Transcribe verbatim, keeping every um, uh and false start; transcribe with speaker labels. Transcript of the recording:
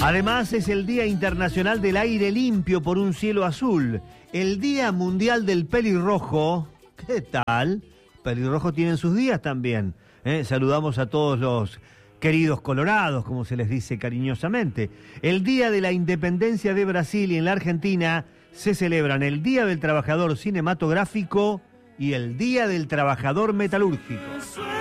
Speaker 1: Además es el Día Internacional del Aire Limpio por un Cielo Azul, el Día Mundial del Pelirrojo. ¿Qué tal? Pelirrojos tienen sus días también. ¿eh? Saludamos a todos los queridos colorados, como se les dice cariñosamente. El Día de la Independencia de Brasil, y en la Argentina se celebran el Día del Trabajador Cinematográfico y el Día del Trabajador Metalúrgico.